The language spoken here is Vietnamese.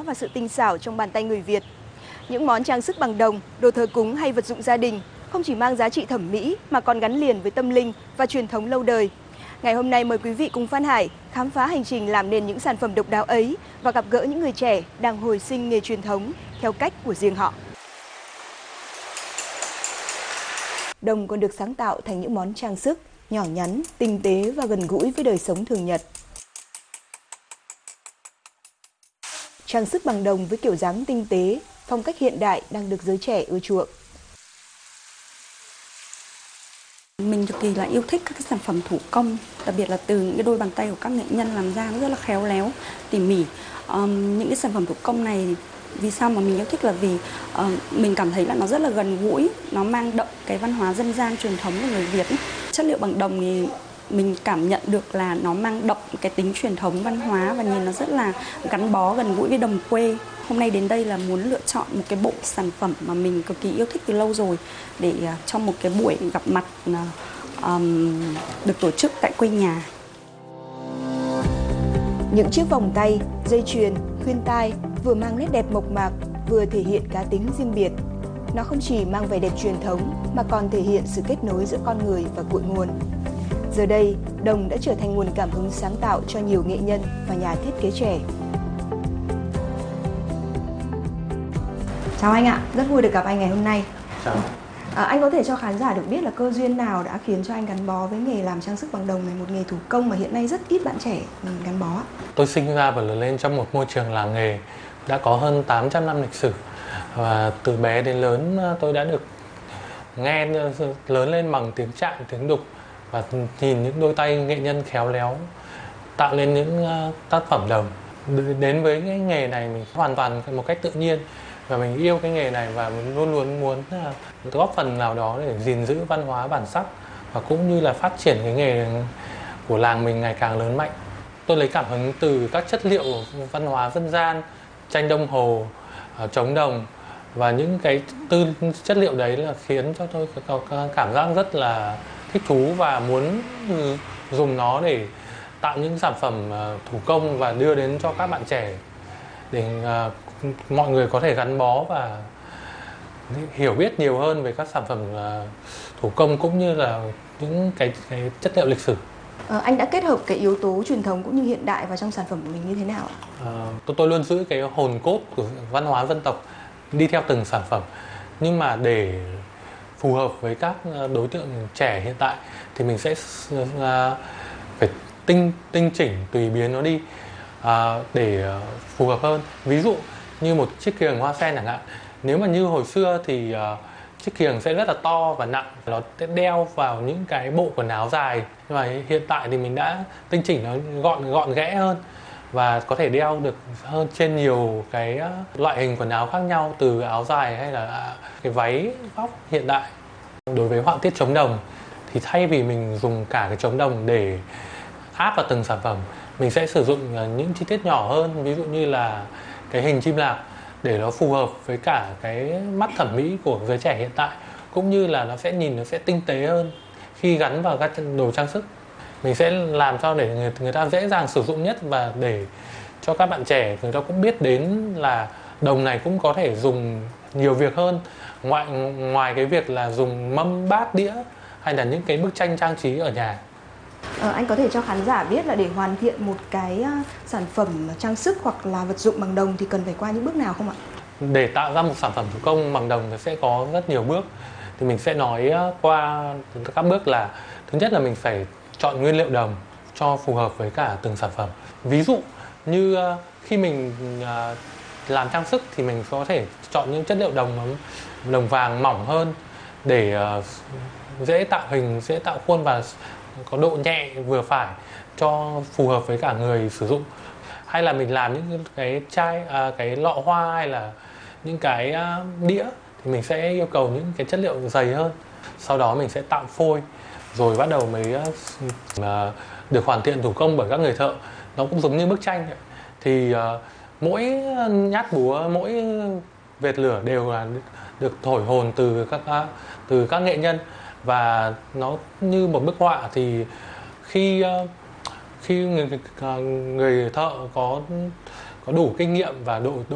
hóa và sự tinh xảo trong bàn tay người Việt. Những món trang sức bằng đồng, đồ thờ cúng hay vật dụng gia đình không chỉ mang giá trị thẩm mỹ mà còn gắn liền với tâm linh và truyền thống lâu đời. Ngày hôm nay mời quý vị cùng Phan Hải khám phá hành trình làm nên những sản phẩm độc đáo ấy và gặp gỡ những người trẻ đang hồi sinh nghề truyền thống theo cách của riêng họ. Đồng còn được sáng tạo thành những món trang sức nhỏ nhắn, tinh tế và gần gũi với đời sống thường nhật. Trang sức bằng đồng với kiểu dáng tinh tế, phong cách hiện đại đang được giới trẻ ưa chuộng. Mình cực kỳ là yêu thích các cái sản phẩm thủ công, đặc biệt là từ những cái đôi bàn tay của các nghệ nhân làm ra rất là khéo léo, tỉ mỉ. Những cái sản phẩm thủ công này vì sao mà mình yêu thích là vì mình cảm thấy là nó rất là gần gũi, nó mang đậm cái văn hóa dân gian truyền thống của người Việt. Chất liệu bằng đồng thì mình cảm nhận được là nó mang đậm cái tính truyền thống văn hóa và nhìn nó rất là gắn bó gần gũi với đồng quê. Hôm nay đến đây là muốn lựa chọn một cái bộ sản phẩm mà mình cực kỳ yêu thích từ lâu rồi để trong một cái buổi gặp mặt được tổ chức tại quê nhà. Những chiếc vòng tay, dây chuyền, khuyên tai vừa mang nét đẹp mộc mạc, vừa thể hiện cá tính riêng biệt. Nó không chỉ mang vẻ đẹp truyền thống mà còn thể hiện sự kết nối giữa con người và cội nguồn. Giờ đây, đồng đã trở thành nguồn cảm hứng sáng tạo cho nhiều nghệ nhân và nhà thiết kế trẻ. Chào anh ạ, rất vui được gặp anh ngày hôm nay. Chào. Anh có thể cho khán giả được biết là cơ duyên nào đã khiến cho anh gắn bó với nghề làm trang sức bằng đồng này, một nghề thủ công mà hiện nay rất ít bạn trẻ gắn bó? Tôi sinh ra và lớn lên trong một môi trường làng nghề đã có hơn 800 năm lịch sử. Và từ bé đến lớn tôi đã được nghe lớn lên bằng tiếng chạm, tiếng đục và nhìn những đôi tay nghệ nhân khéo léo tạo lên những tác phẩm đồng. Đến với cái nghề này mình hoàn toàn một cách tự nhiên và mình yêu cái nghề này và mình luôn luôn muốn góp phần nào đó để gìn giữ văn hóa bản sắc và cũng như là phát triển cái nghề của làng mình ngày càng lớn mạnh. Tôi lấy cảm hứng từ các chất liệu văn hóa dân gian, tranh đồng hồ, trống đồng và những cái chất liệu đấy là khiến cho tôi có cảm giác rất là thích thú và muốn dùng nó để tạo những sản phẩm thủ công và đưa đến cho các bạn trẻ để mọi người có thể gắn bó và hiểu biết nhiều hơn về các sản phẩm thủ công cũng như là những cái chất liệu lịch sử. Anh đã kết hợp cái yếu tố truyền thống cũng như hiện đại vào trong sản phẩm của mình như thế nào ạ? Tôi luôn giữ cái hồn cốt của văn hóa dân tộc đi theo từng sản phẩm, nhưng mà để phù hợp với các đối tượng trẻ hiện tại thì mình sẽ phải tinh chỉnh tùy biến nó đi để phù hợp hơn. Ví dụ như một chiếc kiềng hoa sen chẳng hạn, nếu mà như hồi xưa thì chiếc kiềng sẽ rất là to và nặng, nó sẽ đeo vào những cái bộ quần áo dài, nhưng mà hiện tại thì mình đã tinh chỉnh nó gọn ghẽ hơn và có thể đeo được hơn trên nhiều cái loại hình quần áo khác nhau, từ áo dài hay là cái váy vóc hiện đại. Đối với họa tiết trống đồng thì thay vì mình dùng cả cái trống đồng để áp vào từng sản phẩm, mình sẽ sử dụng những chi tiết nhỏ hơn, ví dụ như là cái hình chim lạc để nó phù hợp với cả cái mắt thẩm mỹ của giới trẻ hiện tại, cũng như là nó sẽ tinh tế hơn khi gắn vào các đồ trang sức. Mình sẽ làm cho để người ta dễ dàng sử dụng nhất và để cho các bạn trẻ người ta cũng biết đến là đồng này cũng có thể dùng nhiều việc hơn ngoài cái việc là dùng mâm bát đĩa hay là những cái bức tranh trang trí ở nhà. Anh có thể cho khán giả biết là để hoàn thiện một cái sản phẩm trang sức hoặc là vật dụng bằng đồng thì cần phải qua những bước nào không ạ? Để tạo ra một sản phẩm thủ công bằng đồng thì sẽ có rất nhiều bước. Thì mình sẽ nói qua các bước là thứ nhất là mình phải chọn nguyên liệu đồng cho phù hợp với cả từng sản phẩm. Ví dụ như khi mình làm trang sức thì mình có thể chọn những chất liệu đồng vàng mỏng hơn để dễ tạo hình, dễ tạo khuôn và có độ nhẹ vừa phải cho phù hợp với cả người sử dụng. Hay là mình làm những cái cái lọ hoa hay là những cái đĩa thì mình sẽ yêu cầu những cái chất liệu dày hơn. Sau đó mình sẽ tạo phôi rồi bắt đầu mới được hoàn thiện thủ công bởi các người thợ. Nó cũng giống như bức tranh vậy. Thì mỗi nhát búa, mỗi vệt lửa đều là được thổi hồn từ các nghệ nhân và nó như một bức họa. Thì khi người thợ có đủ kinh nghiệm và độ